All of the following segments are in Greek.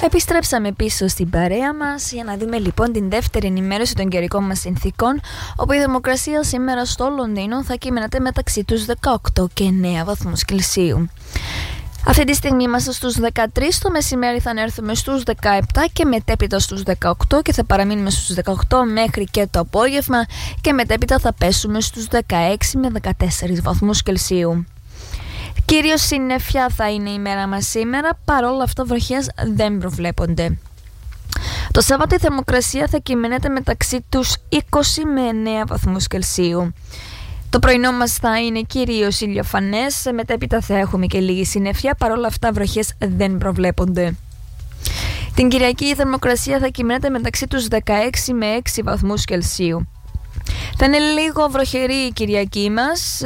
Επιστρέψαμε πίσω στην παρέα μας για να δούμε λοιπόν την δεύτερη ενημέρωση των καιρικών μας συνθήκων, όπου η θερμοκρασία σήμερα στο Λονδίνο θα κείμενεται μεταξύ τους 18 και 9 βαθμούς Κελσίου. Αυτή τη στιγμή είμαστε στους 13, το μεσημέρι θα έρθουμε στους 17 και μετέπειτα στους 18 και θα παραμείνουμε στους 18 μέχρι και το απόγευμα και μετέπειτα θα πέσουμε στους 16 με 14 βαθμούς Κελσίου. Κυρίως συννεφιά θα είναι η μέρα μας σήμερα, παρόλα αυτά βροχές δεν προβλέπονται. Το Σάββατο η θερμοκρασία θα κυμαίνεται μεταξύ τους 20 με 9 βαθμούς Κελσίου. Το πρωινό μας θα είναι κυρίως ηλιοφανές, μετέπειτα θα έχουμε και λίγη συννεφιά, παρόλα αυτά βροχές δεν προβλέπονται. Την Κυριακή η θερμοκρασία θα κυμαίνεται μεταξύ τους 16 με 6 βαθμούς Κελσίου. Θα είναι λίγο βροχερή η Κυριακή μας,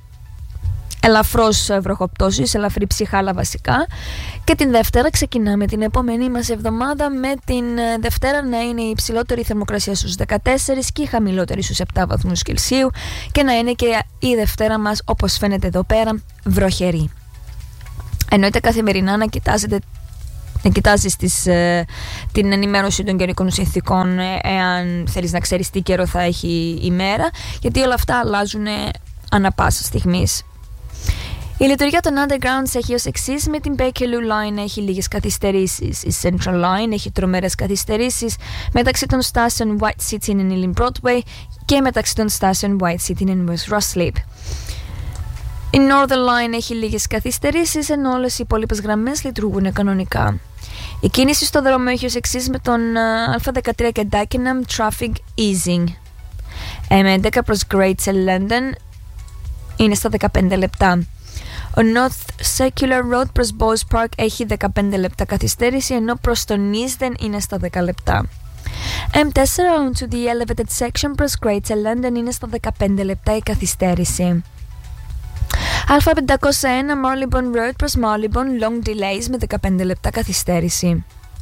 ελαφρώς βροχοπτώσεις, ελαφρύ ψυχάλα βασικά. Και την Δευτέρα ξεκινάμε την επόμενη μας εβδομάδα με την Δευτέρα να είναι η υψηλότερη θερμοκρασία στους 14 και η χαμηλότερη στους 7 βαθμούς Κελσίου και να είναι και η Δευτέρα μας, όπως φαίνεται εδώ πέρα, βροχερή. Εννοείται καθημερινά να κοιτάζεις την ενημέρωση των καιρικών συνθήκων εάν θέλεις να ξέρεις τι καιρό θα έχει η μέρα, γιατί όλα αυτά αλλάζουν ανά πάσα στιγμής. Η λειτουργία των Undergrounds έχει ως εξής: με την Bakerloo Line έχει λίγες καθυστερήσεις, η Central Line έχει τρομερές καθυστερήσεις μεταξύ των στάσεων White City and Ealing Broadway και μεταξύ των στάσεων White City and West Ruislip. Η Northern Line έχει λίγες καθυστερήσεις, ενώ όλες οι υπόλοιπες γραμμές λειτουργούν κανονικά. Η κίνηση στο δρόμο έχει ως εξής: με τον Α13 και Dagenham Traffic Easing. M11 προς Great London είναι στα 15 λεπτά. Ο North Circular Road προς Bowes Park έχει 15 λεπτά καθυστέρηση, ενώ προς τον Easton είναι στα 10 λεπτά. M4 onto the elevated section προς Greater London είναι στα 15 λεπτά η καθυστέρηση. Α501 Marylebone Road προς Marylebone long delays με 15 λεπτά καθυστέρηση.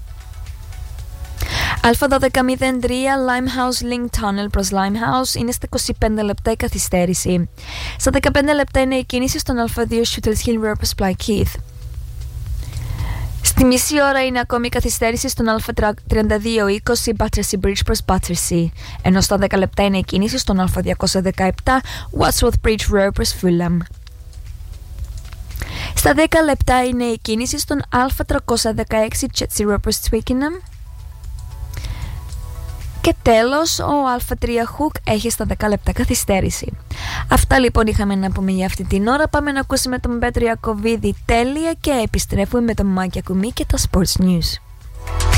Α1203 Limehouse Link Tunnel προς Limehouse είναι στα 25 λεπτά η καθυστέρηση. Στα 15 λεπτά είναι η κίνηση στον Α2 Shooters Hill Road προς Blackheath. Στη μισή ώρα είναι ακόμη η καθυστέρηση στον Α3220 Battersea Bridge προς Battersea, ενώ στα 10 λεπτά είναι η κίνηση στον Α217 Wadsworth Bridge Road προς Fulham. Στα 10 λεπτά είναι η κίνηση στον Α316 Chelsea Road προς Twickenham. Και τέλος, ο Α3 Hook έχει στα 10 λεπτά καθυστέρηση. Αυτά λοιπόν είχαμε να πούμε για αυτή την ώρα. Πάμε να ακούσουμε τον Πέτρο Ιακωβίδη τέλεια και επιστρέφουμε με τον Μάκη Ακουμή και τα Sports News.